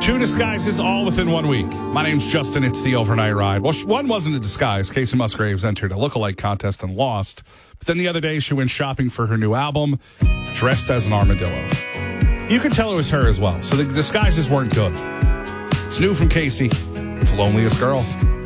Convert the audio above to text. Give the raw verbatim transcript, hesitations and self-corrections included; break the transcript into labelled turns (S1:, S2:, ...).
S1: Two disguises all within one week. My name's Justin. It's the Overnight Ride. Well, one wasn't a disguise. Casey Musgraves entered a lookalike contest and lost. But then the other day, she went shopping for her new album, dressed as an armadillo. You could tell it was her as well, so the disguises weren't good. It's new from Casey. It's Loneliest Girl.